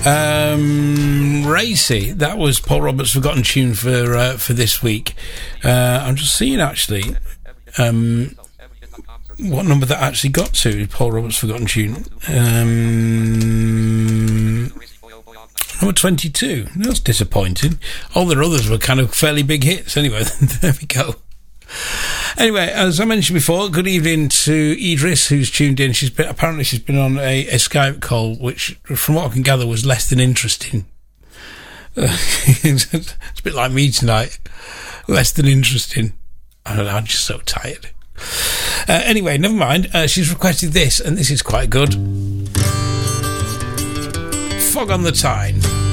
Racy, that was Paul Roberts' forgotten tune for this week. I'm just seeing actually what number that actually got to, Paul Roberts' forgotten tune. Number 22. That's disappointing. All the others were kind of fairly big hits. Anyway, there we go. Anyway, as I mentioned before, good evening to Idris, who's tuned in. She's been on a Skype call, which, from what I can gather, was less than interesting. It's a bit like me tonight. Less than interesting. I don't know, I'm just so tired. Anyway, never mind. She's requested this, and this is quite good. Fog on the Tyne.